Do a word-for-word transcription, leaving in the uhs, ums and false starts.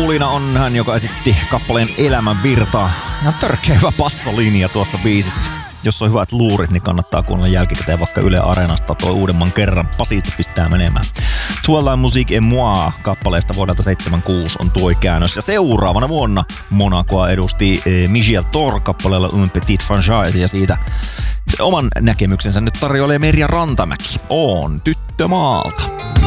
Tulina on hän, joka esitti kappaleen Elämän virtaa. Ihan törkeä hyvä bassolinja tuossa biisissä. Jos on hyvät luurit, niin kannattaa kuunnella jälkikäteen vaikka Yle Areenasta tuo uudemman kerran. Pasisti pistää menemään. Toi la musique et moi -kappaleesta vuodelta seitsemänkymmentäkuusi on tuo käännös. Ja seuraavana vuonna Monacoa edusti eh, Michel Thor kappaleella Un Petit Frangais, ja siitä se oman näkemyksensä nyt tarjoilee Merja Rantamäki. On tyttö maalta.